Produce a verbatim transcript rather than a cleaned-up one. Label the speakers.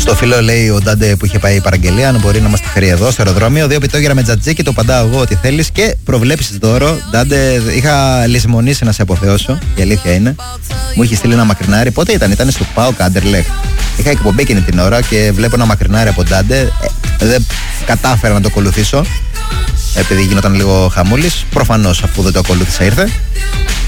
Speaker 1: Στο φίλο λέει ο Ντάντε που είχε πάει η παραγγελία, αν μπορεί να μας τη φέρει εδώ στο αεροδρόμιο. Δύο πιτόγυρα με τζατζίκι, το απαντάω εγώ ό,τι θέλεις. Και προβλέψεις δώρο. Ντάντε, είχα λησμονήσει να σε αποθεώσω. Η αλήθεια είναι. Μου είχε στείλει ένα μακρινάρι. Πότε ήταν, ήταν στο ΠΑΟΚ Άντερλεχτ. Είχα εκπομπή εκείνη την ώρα και βλέπω ένα μακρινάρι από Ντάντε. Ε, δεν κατάφερα να το ακολουθήσω. Επειδή γινόταν λίγο χαμούλης. Προφανώς αφού δεν το ακολούθησα ήρθε.